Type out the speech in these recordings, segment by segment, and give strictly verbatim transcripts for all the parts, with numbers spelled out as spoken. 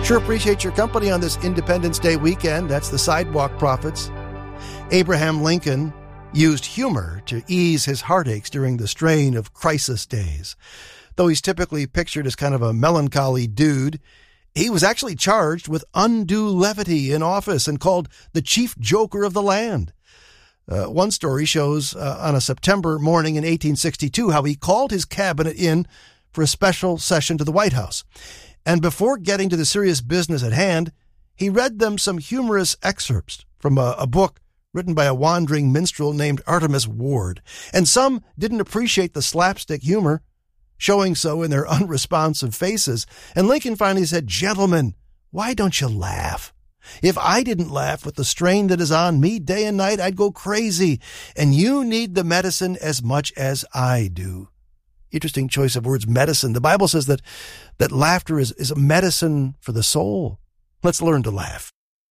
Sure appreciate your company on this Independence Day weekend. That's the Sidewalk Prophets. Abraham Lincoln used humor to ease his heartaches during the strain of crisis days. Though he's typically pictured as kind of a melancholy dude, he was actually charged with undue levity in office and called the chief joker of the land. Uh, one story shows uh, on a September morning in eighteen sixty-two how he called his cabinet in for a special session to the White House. And before getting to the serious business at hand, he read them some humorous excerpts from a, a book written by a wandering minstrel named Artemus Ward. And some didn't appreciate the slapstick humor, showing so in their unresponsive faces. And Lincoln finally said, "Gentlemen, why don't you laugh? If I didn't laugh with the strain that is on me day and night, I'd go crazy. And you need the medicine as much as I do." Interesting choice of words, medicine. The Bible says that, that laughter is, is a medicine for the soul. Let's learn to laugh.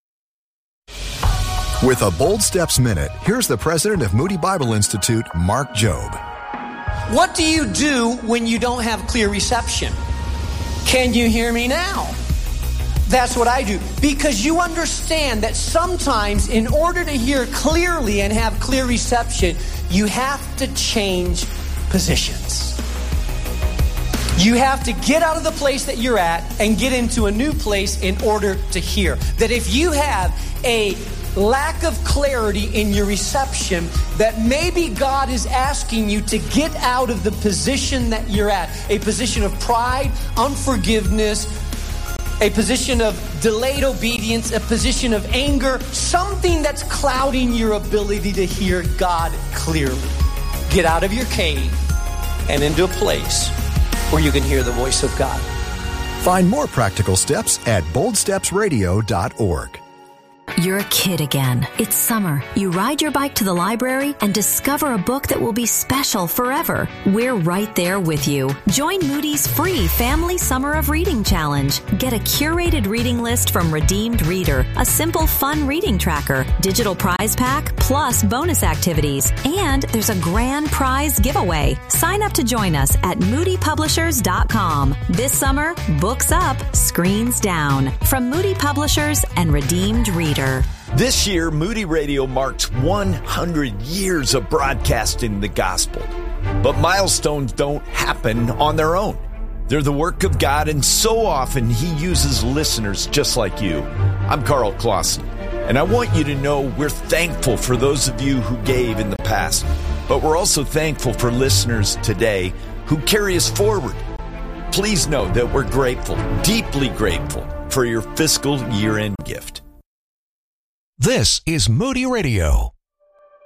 With a Bold Steps Minute, here's the president of Moody Bible Institute, Mark Jobe. What do you do when you don't have clear reception? Can you hear me now? That's what I do. Because you understand that sometimes in order to hear clearly and have clear reception, you have to change positions. You have to get out of the place that you're at and get into a new place in order to hear. That if you have a lack of clarity in your reception, that maybe God is asking you to get out of the position that you're at. A position of pride, unforgiveness, a position of delayed obedience, a position of anger, something that's clouding your ability to hear God clearly. Get out of your cave and into a place where you can hear the voice of God. Find more practical steps at bold steps radio dot org. You're a kid again. It's summer. You ride your bike to the library and discover a book that will be special forever. We're right there with you. Join Moody's free Family Summer of Reading Challenge. Get a curated reading list from Redeemed Reader, a simple, fun reading tracker, digital prize pack, plus bonus activities. And there's a grand prize giveaway. Sign up to join us at moody publishers dot com. This summer, books up, screens down. From Moody Publishers and Redeemed Reader. This year, Moody Radio marks one hundred years of broadcasting the gospel. But milestones don't happen on their own. They're the work of God, and so often He uses listeners just like you. I'm Carl Clausen, and I want you to know we're thankful for those of you who gave in the past, but we're also thankful for listeners today who carry us forward. Please know that we're grateful, deeply grateful, for your fiscal year-end gift. This is Moody Radio.